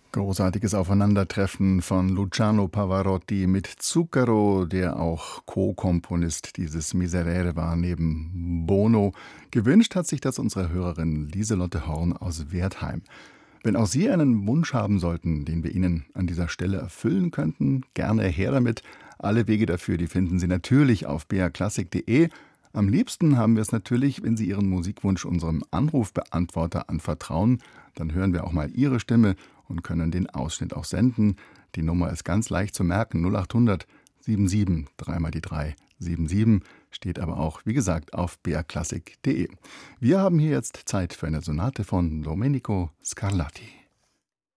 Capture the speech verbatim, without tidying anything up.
Großartiges Aufeinandertreffen von Luciano Pavarotti mit Zucchero, der auch Co-Komponist dieses Miserere war, neben Bono. Gewünscht hat sich das unsere Hörerin Lieselotte Horn aus Wertheim. Wenn auch Sie einen Wunsch haben sollten, den wir Ihnen an dieser Stelle erfüllen könnten, gerne her damit. Alle Wege dafür, die finden Sie natürlich auf b r klassik punkt de. Am liebsten haben wir es natürlich, wenn Sie Ihren Musikwunsch unserem Anrufbeantworter anvertrauen. Dann hören wir auch mal Ihre Stimme und können den Ausschnitt auch senden. Die Nummer ist ganz leicht zu merken, null acht hundert siebenundsiebzig, dreimal die drei, siebenundsiebzig, steht aber auch, wie gesagt, auf b r klassik punkt de. Wir haben hier jetzt Zeit für eine Sonate von Domenico Scarlatti.